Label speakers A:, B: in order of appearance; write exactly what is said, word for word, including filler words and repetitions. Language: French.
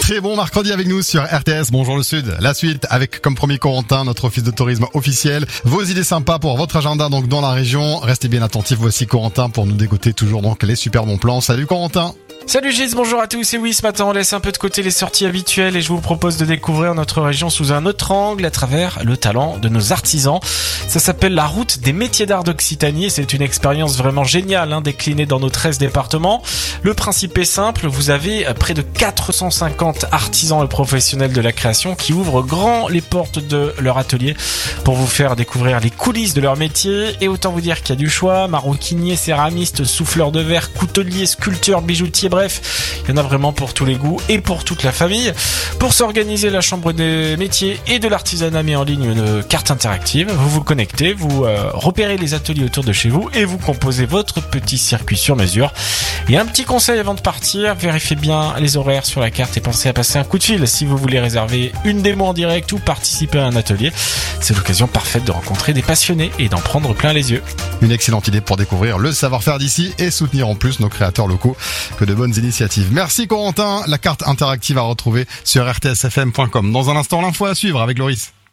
A: Très bon mercredi avec nous sur R T S. Bonjour le Sud. La suite avec comme promis Corentin, notre office de tourisme officiel. Vos idées sympas pour votre agenda donc dans la région. Restez bien attentifs. Voici Corentin pour nous dégoter toujours donc les super bons plans. Salut Corentin.
B: Salut Gilles, bonjour à tous. Et oui, ce matin on laisse un peu de côté les sorties habituelles et je vous propose de découvrir notre région sous un autre angle à travers le talent de nos artisans. Ça s'appelle la route des métiers d'art d'Occitanie et c'est une expérience vraiment géniale hein, déclinée dans nos treize départements. Le principe est simple, vous avez près de quatre cent cinquante artisans et professionnels de la création qui ouvrent grand les portes de leur atelier pour vous faire découvrir les coulisses de leur métier. Et autant vous dire qu'il y a du choix, maroquiniers, céramistes, souffleurs de verre, couteliers, sculpteurs, bijoutiers, bref, il y en a vraiment pour tous les goûts et pour toute la famille. Pour s'organiser, la Chambre des métiers et de l'artisanat met en ligne une carte interactive. Vous vous connectez, vous euh, repérez les ateliers autour de chez vous et vous composez votre petit circuit sur mesure. Et un petit conseil avant de partir, vérifiez bien les horaires sur la carte et pensez à passer un coup de fil si vous voulez réserver une démo en direct ou participer à un atelier. C'est l'occasion parfaite de rencontrer des passionnés et d'en prendre plein les yeux.
A: Une excellente idée pour découvrir le savoir-faire d'ici et soutenir en plus nos créateurs locaux. Que de bonnes initiatives. Merci Corentin. La carte interactive à retrouver sur r t s f m point com. Dans un instant, l'info à suivre avec Loris.